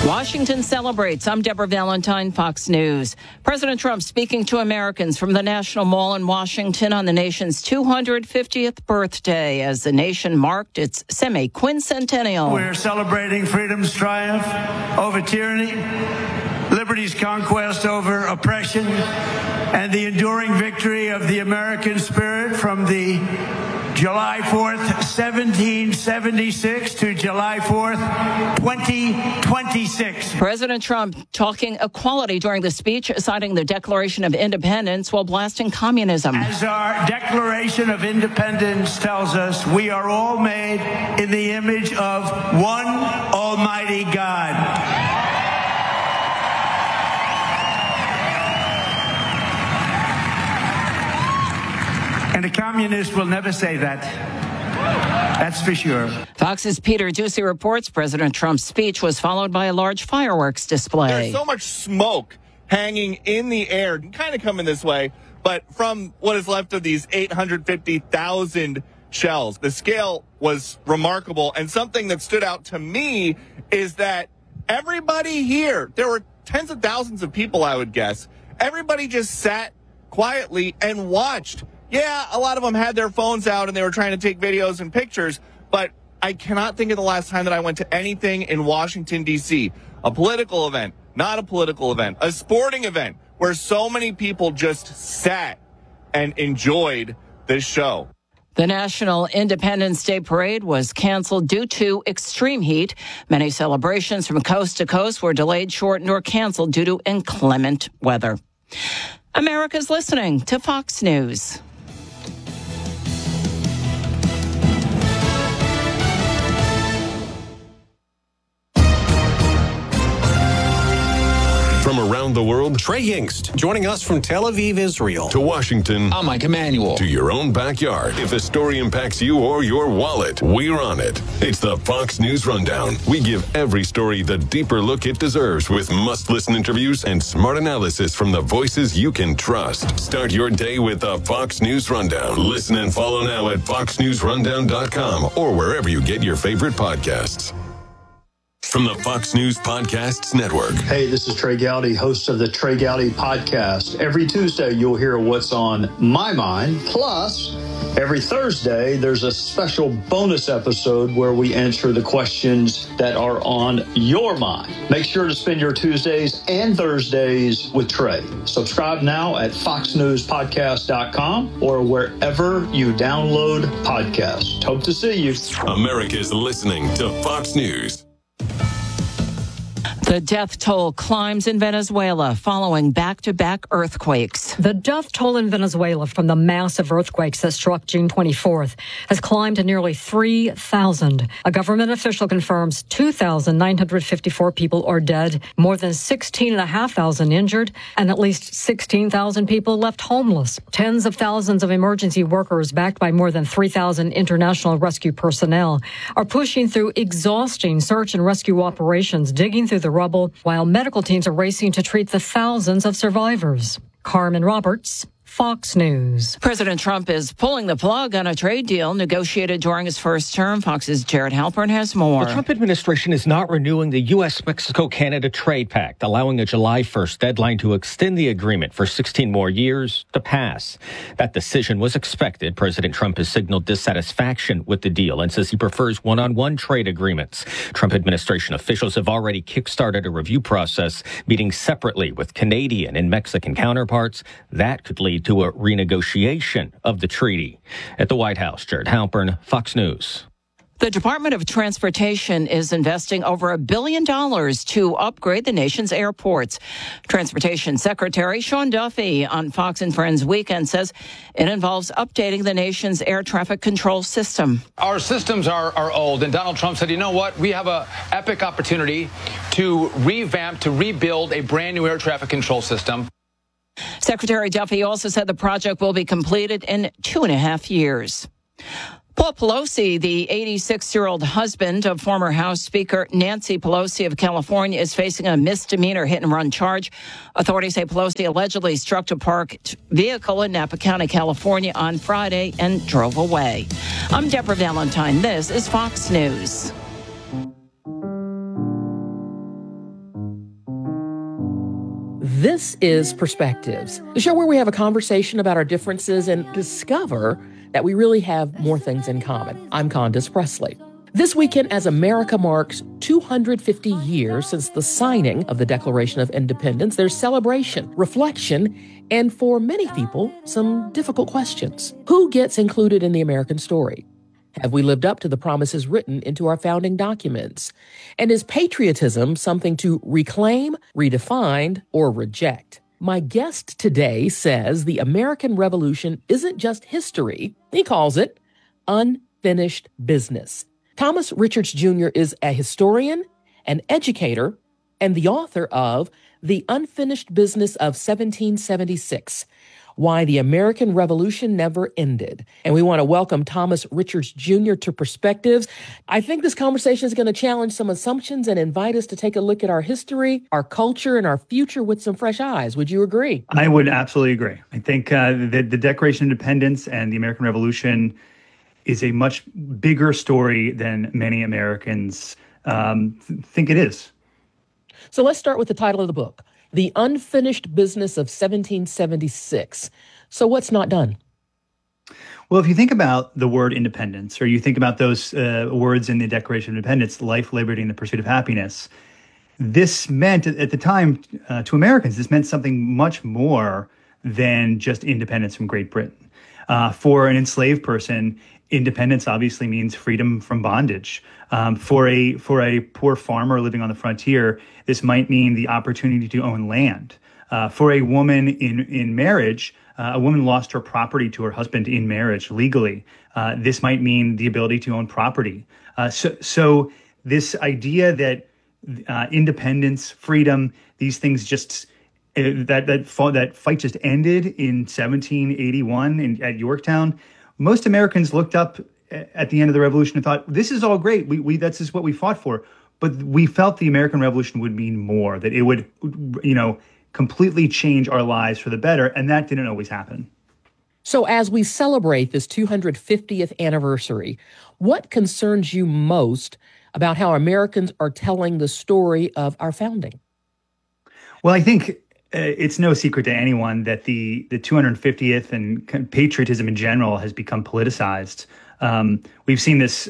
Washington celebrates. I'm Deborah Valentine, Fox News. President Trump speaking to Americans from the National Mall in Washington on the nation's 250th birthday as the nation marked its semi-quincentennial. We're celebrating freedom's triumph over tyranny, liberty's conquest over oppression, and the enduring victory of the American spirit from the July 4th, 1776 to July 4th, 2026. President Trump talking equality during the speech, citing the Declaration of Independence while blasting communism. As our Declaration of Independence tells us, we are all made in the image of one Almighty God. And a communist will never say that. That's for sure. Fox's Peter Doocy reports President Trump's speech was followed by a large fireworks display. There's so much smoke hanging in the air, kind of coming this way, but from what is left of these 850,000 shells. The scale was remarkable, and something that stood out to me is that everybody here, there were tens of thousands of people, I would guess, everybody just sat quietly and watched. Yeah, a lot of them had their phones out and they were trying to take videos and pictures, but I cannot think of the last time that I went to anything in Washington, D.C., a political event, not a political event, a sporting event, where so many people just sat and enjoyed this show. The National Independence Day Parade was canceled due to extreme heat. Many celebrations from coast to coast were delayed, shortened, or canceled due to inclement weather. America's listening to Fox News. From around the world, Trey Yingst, joining us from Tel Aviv, Israel. To Washington, I'm Mike Emanuel. To your own backyard. If a story impacts you or your wallet, we're on it. It's the Fox News Rundown. We give every story the deeper look it deserves with must-listen interviews and smart analysis from the voices you can trust. Start your day with the Fox News Rundown. Listen and follow now at foxnewsrundown.com or wherever you get your favorite podcasts. From the Fox News Podcasts Network. Hey, this is Trey Gowdy, host of the Trey Gowdy Podcast. Every Tuesday, you'll hear what's on my mind. Plus, every Thursday, there's a special bonus episode where we answer the questions that are on your mind. Make sure to spend your Tuesdays and Thursdays with Trey. Subscribe now at foxnewspodcast.com or wherever you download podcasts. Hope to see you. America's listening to Fox News. The death toll climbs in Venezuela following back-to-back earthquakes. The death toll in Venezuela from the massive earthquakes that struck June 24th has climbed to nearly 3,000. A government official confirms 2,954 people are dead, more than 16,500 injured, and at least 16,000 people left homeless. Tens of thousands of emergency workers, backed by more than 3,000 international rescue personnel, are pushing through exhausting search and rescue operations, digging through the rubble, while medical teams are racing to treat the thousands of survivors. Carmen Roberts, Fox News. President Trump is pulling the plug on a trade deal negotiated during his first term. Fox's Jared Halpern has more. The Trump administration is not renewing the U.S.-Mexico-Canada Trade Pact, allowing a July 1st deadline to extend the agreement for 16 more years to pass. That decision was expected. President Trump has signaled dissatisfaction with the deal and says he prefers one-on-one trade agreements. Trump administration officials have already kickstarted a review process, meeting separately with Canadian and Mexican counterparts. That could lead to a renegotiation of the treaty. At the White House, Jared Halpern, Fox News. The Department of Transportation is investing over $1 billion to upgrade the nation's airports. Transportation Secretary Sean Duffy on Fox and Friends Weekend says it involves updating the nation's air traffic control system. Our systems are old, and Donald Trump said, you know what, we have an epic opportunity to revamp, to rebuild a brand new air traffic control system. Secretary Duffy also said the project will be completed in 2.5 years. Paul Pelosi, the 86-year-old husband of former House Speaker Nancy Pelosi of California, is facing a misdemeanor hit-and-run charge. Authorities say Pelosi allegedly struck a parked vehicle in Napa County, California on Friday and drove away. I'm Deborah Valentine. This is Fox News. This is Perspectives, the show where we have a conversation about our differences and discover that we really have more things in common. I'm Candace Presley. This weekend, as America marks 250 years since the signing of the Declaration of Independence, there's celebration, reflection, and for many people, some difficult questions. Who gets included in the American story? Have we lived up to the promises written into our founding documents? And is patriotism something to reclaim, redefine, or reject? My guest today says the American Revolution isn't just history. He calls it unfinished business. Thomas Richards Jr. is a historian, an educator, and the author of The Unfinished Business of 1776, Why the American Revolution Never Ended. And we want to welcome Thomas Richards Jr. to Perspectives. I think this conversation is going to challenge some assumptions and invite us to take a look at our history, our culture, and our future with some fresh eyes. Would you agree? I would absolutely agree. I think the Declaration of Independence and the American Revolution is a much bigger story than many Americans think it is. So let's start with the title of the book, The Unfinished Business of 1776. So what's not done? Well, if you think about the word independence, or you think about those words in the Declaration of Independence, life, liberty, and the pursuit of happiness, this meant at the time to Americans, this meant something much more than just independence from Great Britain. For an enslaved person, independence obviously means freedom from bondage. For a poor farmer living on the frontier, this might mean the opportunity to own land. For a woman in marriage, a woman lost her property to her husband in marriage legally. This might mean the ability to own property. So this idea that independence, freedom, these things just that fight just ended in 1781 at Yorktown. Most Americans looked up at the end of the revolution and thought, this is all great. That's just what we fought for. But we felt the American Revolution would mean more, that it would, completely change our lives for the better. And that didn't always happen. So as we celebrate this 250th anniversary, what concerns you most about how Americans are telling the story of our founding? Well, I think it's no secret to anyone that the 250th and patriotism in general has become politicized. We've seen this,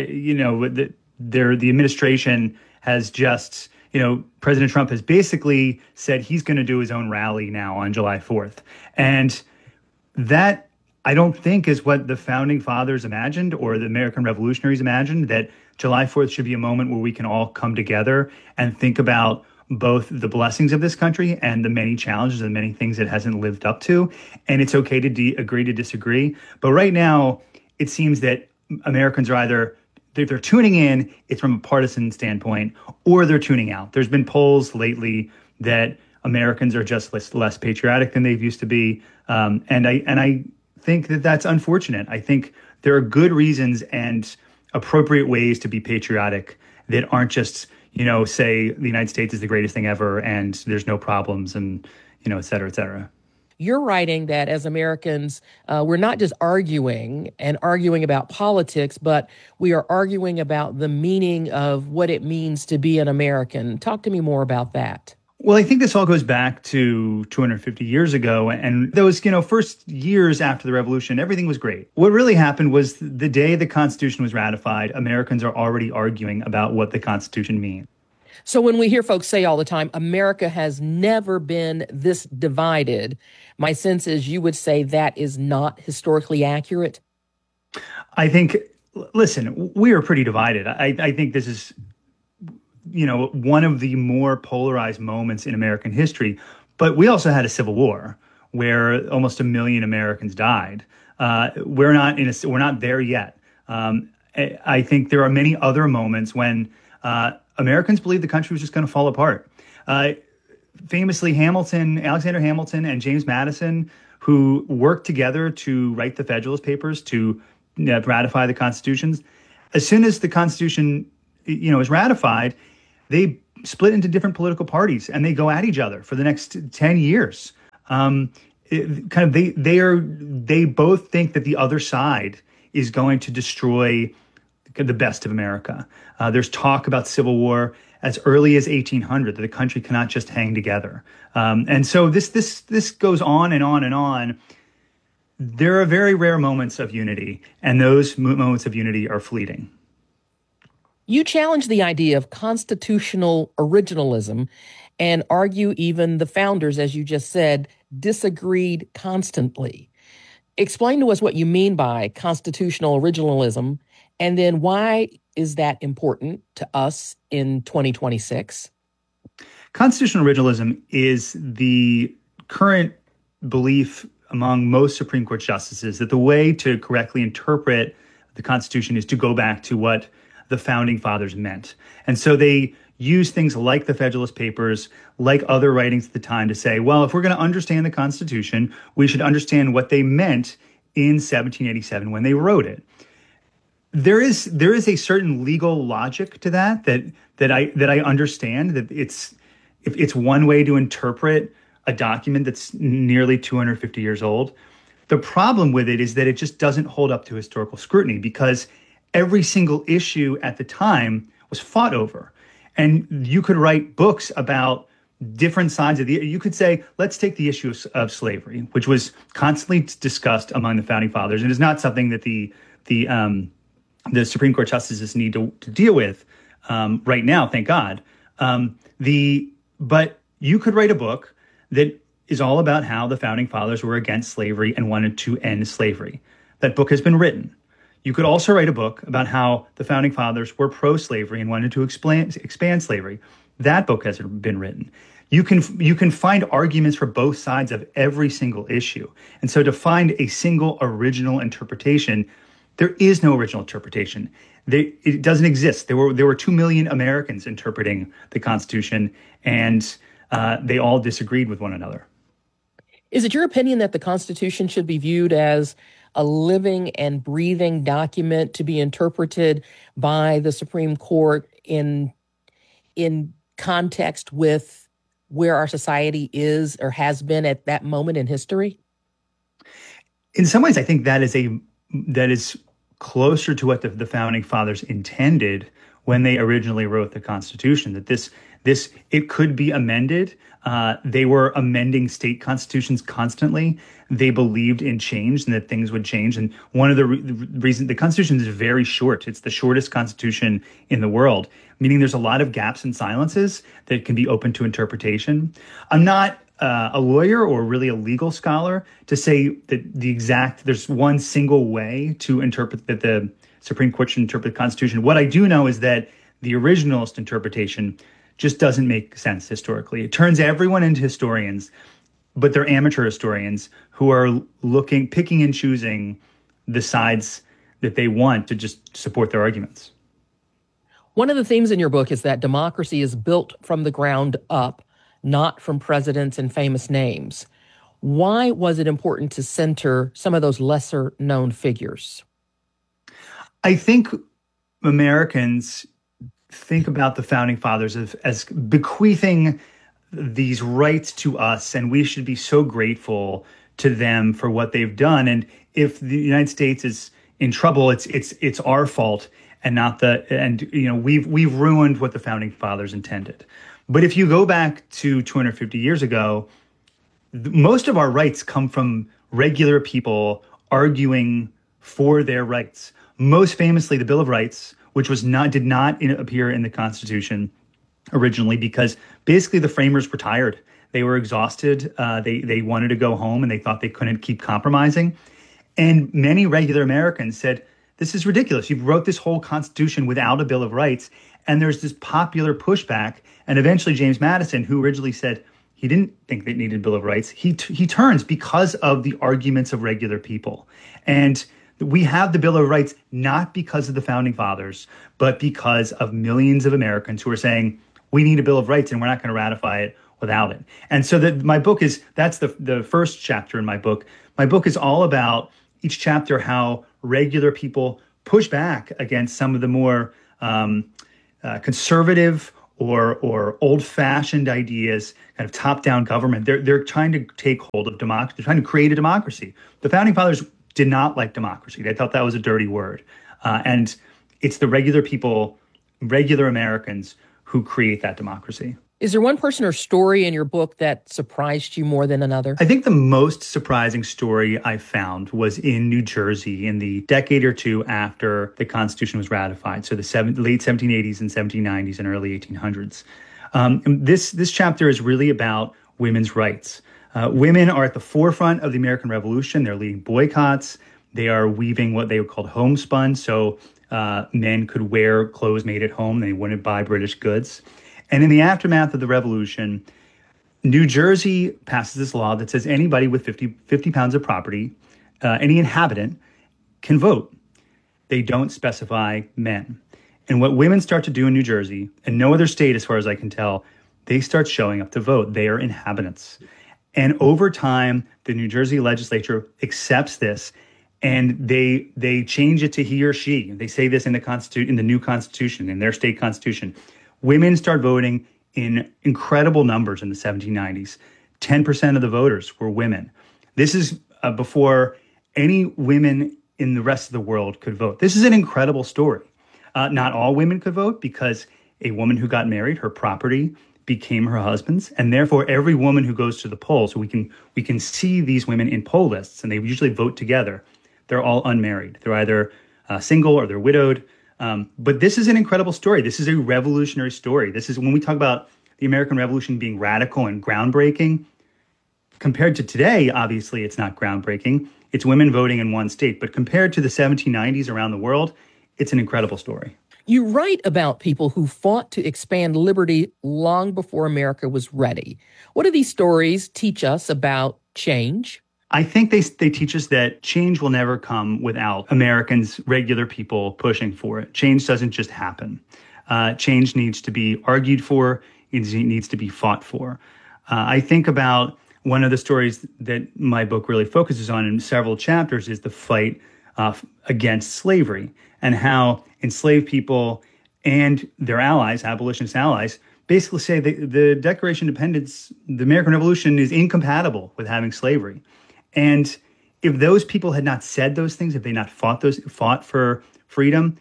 the administration has just, President Trump has basically said he's going to do his own rally now on July 4th. And that, I don't think, is what the founding fathers imagined or the American revolutionaries imagined, that July 4th should be a moment where we can all come together and think about both the blessings of this country and the many challenges and many things it hasn't lived up to. And it's okay to agree to disagree. But right now, it seems that Americans are either, if they're tuning in, it's from a partisan standpoint, or they're tuning out. There's been polls lately that Americans are just less patriotic than they've used to be. And I think that that's unfortunate. I think there are good reasons and appropriate ways to be patriotic that aren't just, say the United States is the greatest thing ever and there's no problems and, et cetera, et cetera. You're writing that as Americans, we're not just arguing about politics, but we are arguing about the meaning of what it means to be an American. Talk to me more about that. Well, I think this all goes back to 250 years ago. And those, first years after the revolution, everything was great. What really happened was the day the Constitution was ratified, Americans are already arguing about what the Constitution means. So when we hear folks say all the time, America has never been this divided, my sense is you would say that is not historically accurate. I think, listen, we are pretty divided. I think this is, one of the more polarized moments in American history. But we also had a civil war where almost 1 million Americans died. We're not there yet. I think there are many other moments when Americans believed the country was just going to fall apart. Famously, Alexander Hamilton and James Madison, who worked together to write the Federalist Papers to ratify the constitutions. As soon as the Constitution, is ratified, they split into different political parties and they go at each other for the next 10 years. They both think that the other side is going to destroy the best of America. There's talk about civil war as early as 1800 that the country cannot just hang together. And so this goes on and on and on. There are very rare moments of unity, and those moments of unity are fleeting. You challenge the idea of constitutional originalism and argue even the founders, as you just said, disagreed constantly. Explain to us what you mean by constitutional originalism, and then why is that important to us in 2026? Constitutional originalism is the current belief among most Supreme Court justices that the way to correctly interpret the Constitution is to go back to what the Founding Fathers meant. And so they use things like the Federalist Papers, like other writings at the time to say, well, if we're going to understand the Constitution, we should understand what they meant in 1787 when they wrote it. There is a certain legal logic to that I understand, that it's one way to interpret a document that's nearly 250 years old. The problem with it is that it just doesn't hold up to historical scrutiny, because every single issue at the time was fought over. And you could write books about different sides of you could say, let's take the issue of slavery, which was constantly discussed among the Founding Fathers. And is not something that the Supreme Court justices need to deal with right now, thank God. But you could write a book that is all about how the Founding Fathers were against slavery and wanted to end slavery. That book has been written. You could also write a book about how the Founding Fathers were pro-slavery and wanted to expand slavery. That book has been written. You can find arguments for both sides of every single issue. And so to find a single original interpretation, there is no original interpretation. It doesn't exist. There were 2 million Americans interpreting the Constitution, and they all disagreed with one another. Is it your opinion that the Constitution should be viewed as a living and breathing document to be interpreted by the Supreme Court in context with where our society is or has been at that moment in history? In some ways, I think that is closer to what the Founding Fathers intended when they originally wrote the Constitution, that this it could be amended. They were amending state constitutions constantly. They believed in change and that things would change. And one of the reasons the Constitution is very short. It's the shortest Constitution in the world, meaning there's a lot of gaps and silences that can be open to interpretation. I'm not a lawyer or really a legal scholar to say that there's one single way to interpret that the Supreme Court should interpret the Constitution. What I do know is that the originalist interpretation just doesn't make sense historically. It turns everyone into historians, but they're amateur historians who are picking and choosing the sides that they want to just support their arguments. One of the themes in your book is that democracy is built from the ground up, not from presidents and famous names. Why was it important to center some of those lesser known figures? I think Americans think about the Founding Fathers as bequeathing these rights to us, and we should be so grateful to them for what they've done. And if the United States is in trouble, it's our fault and not we've ruined what the Founding Fathers intended. But if you go back to 250 years ago, most of our rights come from regular people arguing for their rights. Most famously, the Bill of Rights, which did not appear in the Constitution originally because basically the framers were tired. They were exhausted. They wanted to go home, and they thought they couldn't keep compromising. And many regular Americans said, this is ridiculous. You wrote this whole Constitution without a Bill of Rights. And there's this popular pushback. And eventually James Madison, who originally said he didn't think they needed a Bill of Rights, he turns because of the arguments of regular people. And we have the Bill of Rights not because of the Founding Fathers, but because of millions of Americans who are saying, we need a Bill of Rights and we're not going to ratify it without it. And so my book that's the first chapter in my book. My book is all about each chapter how regular people push back against some of the more conservative or old-fashioned ideas, kind of top-down government. They're trying to take hold of democracy. They're trying to create a democracy. The Founding Fathers did not like democracy. They thought that was a dirty word. And it's the regular people, regular Americans, who create that democracy. Is there one person or story in your book that surprised you more than another? I think the most surprising story I found was in New Jersey in the decade or two after the Constitution was ratified, so the late 1780s and 1790s and early 1800s. This chapter is really about women's rights. Women are at the forefront of the American Revolution. They're leading boycotts. They are weaving what they called homespun, so men could wear clothes made at home. They wouldn't buy British goods. And in the aftermath of the revolution, New Jersey passes this law that says anybody with 50 pounds of property, any inhabitant, can vote. They don't specify men. And what women start to do in New Jersey, and no other state as far as I can tell, they start showing up to vote. They are inhabitants. And over time, the New Jersey legislature accepts this, and they change it to he or she. They say this in the new constitution, in their state constitution. Women start voting in incredible numbers in the 1790s. 10% of the voters were women. This is before any women in the rest of the world could vote. This is an incredible story. Not all women could vote because a woman who got married, her property became her husband's, and therefore every woman who goes to the polls, so we can see these women in poll lists, and they usually vote together. They're all unmarried. They're either single or they're widowed. But this is an incredible story. This is a revolutionary story. This is when we talk about the American Revolution being radical and groundbreaking. Compared to today, obviously, it's not groundbreaking. It's women voting in one state. But compared to the 1790s around the world, it's an incredible story. You write about people who fought to expand liberty long before America was ready. What do these stories teach us about change? I think they teach us that change will never come without Americans, regular people, pushing for it. Change doesn't just happen. Change needs to be argued for. It needs to be fought for. I think about one of the stories that my book really focuses on in several chapters is the fight against slavery and how enslaved people and their allies, abolitionist allies, basically say that the Declaration of Independence, the American Revolution, is incompatible with having slavery. And if those people had not said those things, if they not fought for freedom,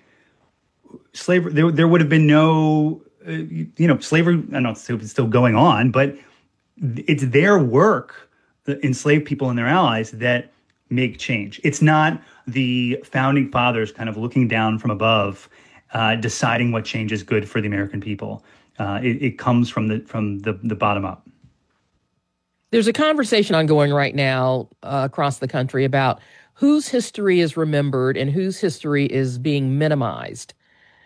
slavery, there would have been no, slavery. I don't know if it's still going on, but it's their work, the enslaved people and their allies, that make change. It's not the founding fathers kind of looking down from above, deciding what change is good for the American people. It comes from the bottom up. There's a conversation ongoing right now across the country about whose history is remembered and whose history is being minimized.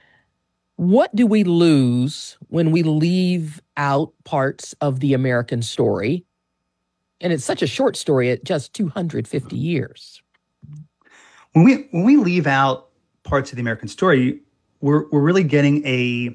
What do we lose when we leave out parts of the American story? And it's such a short story at just 250 years. When we leave out parts of the American story, we're really getting a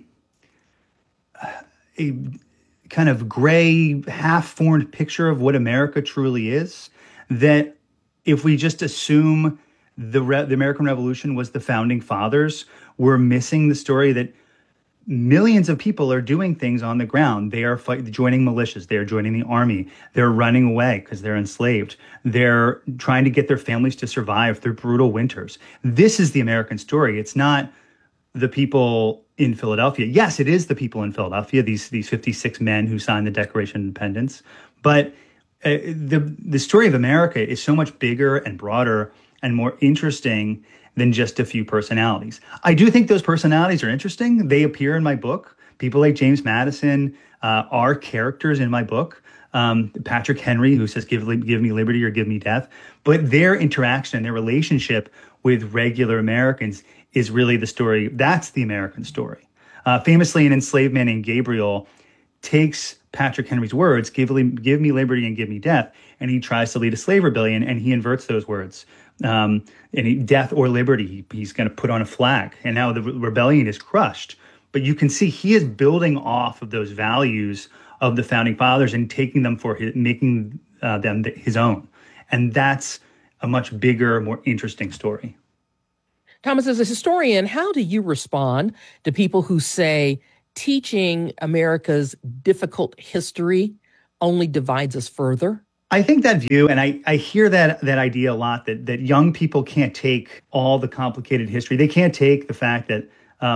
kind of gray, half-formed picture of what America truly is, that if we just assume the American Revolution was the founding fathers, we're missing the story that millions of people are doing things on the ground. They are joining militias. They are joining the army. They're running away because they're enslaved. They're trying to get their families to survive through brutal winters. This is the American story. It's not the people in Philadelphia. Yes, it is the people in Philadelphia, these 56 men who signed the Declaration of Independence. But the story of America is so much bigger and broader and more interesting than just a few personalities. I do think those personalities are interesting. They appear in my book. People like James Madison are characters in my book. Patrick Henry, who says, give me liberty or give me death. But their interaction and their relationship with regular Americans is really the story. That's the American story. Famously, an enslaved man named Gabriel takes Patrick Henry's words, give me liberty and give me death, and he tries to lead a slave rebellion, and he inverts those words. Death or liberty, he's going to put on a flag, and now the rebellion is crushed. But you can see he is building off of those values of the founding fathers and taking them making them his own. And that's a much bigger, more interesting story. Thomas, as a historian, how do you respond to people who say teaching America's difficult history only divides us further? I think that view, and I hear that idea a lot, that young people can't take all the complicated history. They can't take the fact that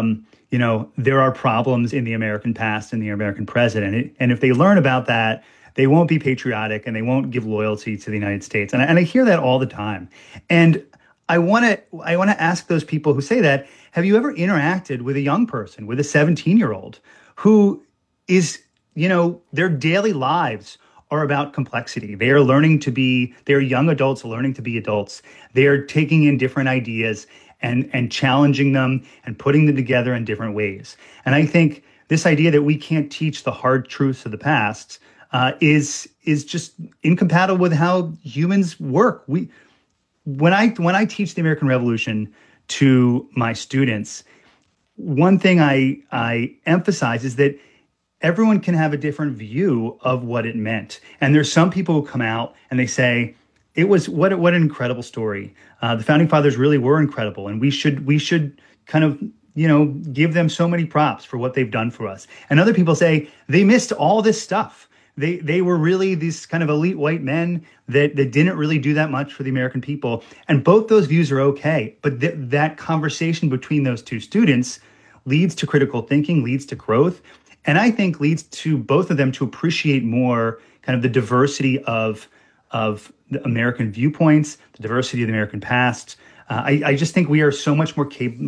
there are problems in the American past and the American present. And if they learn about that, they won't be patriotic and they won't give loyalty to the United States. And I hear that all the time. And I want to ask those people who say that, have you ever interacted with a young person, with a 17-year-old who is, their daily lives are about complexity. They are they're young adults learning to be adults. They are taking in different ideas and challenging them and putting them together in different ways. And I think this idea that we can't teach the hard truths of the past is just incompatible with how humans work. When I teach the American Revolution to my students, one thing I emphasize is that everyone can have a different view of what it meant. And there's some people who come out and they say, it was what an incredible story. The founding fathers really were incredible, and we should kind of give them so many props for what they've done for us. And other people say they missed all this stuff. They were really these kind of elite white men that didn't really do that much for the American people. And both those views are okay. But that conversation between those two students leads to critical thinking, leads to growth, and I think leads to both of them to appreciate more kind of the diversity of the American viewpoints, the diversity of the American past. I just think we are so much more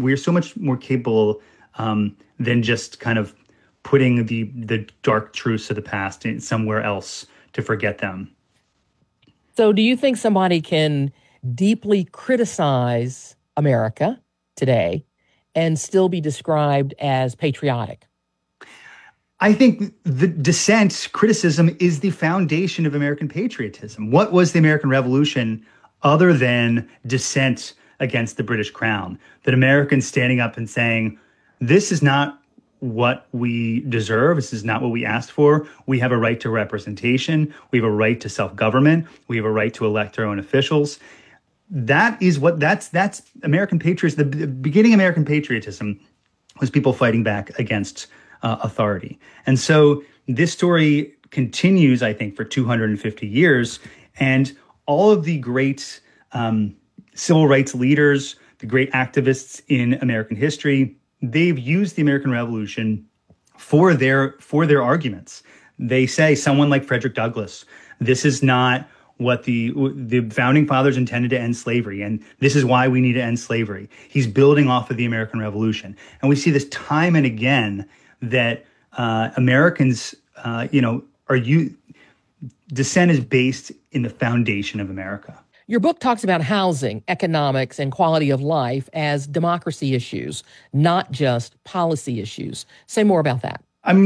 capable than just kind of putting the dark truths of the past in somewhere else to forget them. So do you think somebody can deeply criticize America today and still be described as patriotic? I think the dissent, criticism, is the foundation of American patriotism. What was the American Revolution other than dissent against the British Crown? That Americans standing up and saying, this is not what we deserve. This is not what we asked for. We have a right to representation. We have a right to self-government. We have a right to elect our own officials. That's American patriotism. The beginning of American patriotism was people fighting back against authority. And so this story continues, I think, for 250 years. And all of the great civil rights leaders, the great activists in American history, they've used the American Revolution for their arguments. They say, someone like Frederick Douglass, this is not what the founding fathers intended to end slavery, and this is why we need to end slavery. He's building off of the American Revolution. And we see this time and again that Americans, dissent is based in the foundation of America. Your book talks about housing, economics, and quality of life as democracy issues, not just policy issues. Say more about that.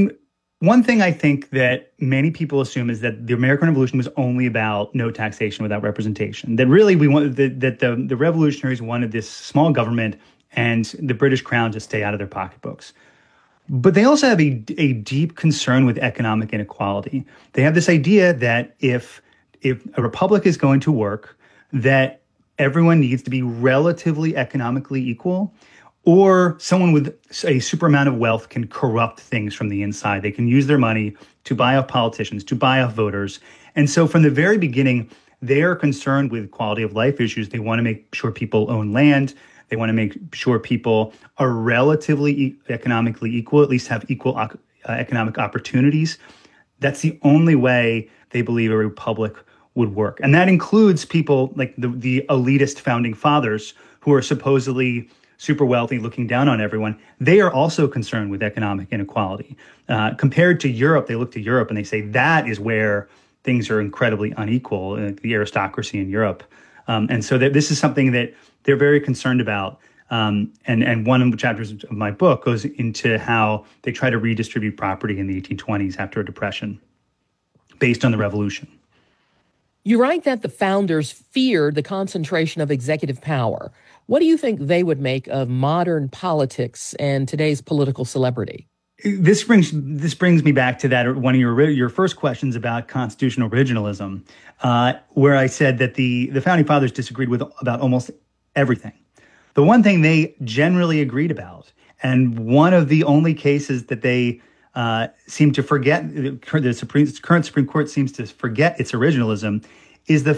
One thing I think that many people assume is that the American Revolution was only about no taxation without representation. That really the revolutionaries wanted this small government and the British Crown to stay out of their pocketbooks. But they also have a deep concern with economic inequality. They have this idea that if a republic is going to work, that everyone needs to be relatively economically equal, or someone with a super amount of wealth can corrupt things from the inside. They can use their money to buy off politicians, to buy off voters. And so from the very beginning, they are concerned with quality of life issues. They want to make sure people own land. They want to make sure people are relatively economically equal, at least have equal economic opportunities. That's the only way they believe a republic would work. And that includes people like the elitist founding fathers who are supposedly super wealthy, looking down on everyone. They are also concerned with economic inequality. Compared to Europe, they look to Europe and they say that is where things are incredibly unequal, the aristocracy in Europe. And so this is something that they're very concerned about. And one of the chapters of my book goes into how they try to redistribute property in the 1820s after a depression based on the revolution. You write that the founders feared the concentration of executive power. What do you think they would make of modern politics and today's political celebrity? This brings me back to that one of your first questions about constitutional originalism, where I said that the founding fathers disagreed with about almost everything. The one thing they generally agreed about, and one of the only cases that they seem to forget, the current Supreme Court seems to forget its originalism, is the